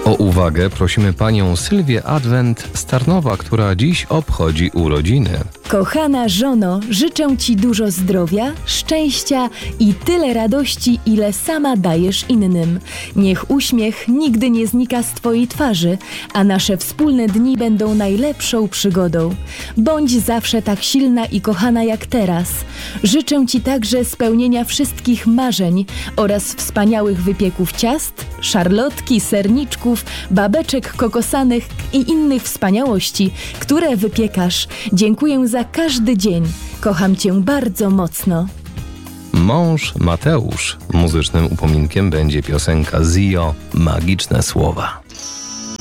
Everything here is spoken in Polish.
O uwagę prosimy panią Sylwię Adwent z Tarnowa, która dziś obchodzi urodziny. Kochana żono, życzę Ci dużo zdrowia, szczęścia i tyle radości, ile sama dajesz innym. Niech uśmiech nigdy nie znika z Twojej twarzy, a nasze wspólne dni będą najlepszą przygodą. Bądź zawsze tak silna i kochana jak teraz. Życzę Ci także spełnienia wszystkich marzeń oraz wspaniałych wypieków ciast, szarlotki, serniczków, babeczek kokosanych i innych wspaniałości, które wypiekasz. Dziękuję za każdy dzień. Kocham Cię bardzo mocno. Mąż Mateusz. Muzycznym upominkiem będzie piosenka Zio, Magiczne słowa.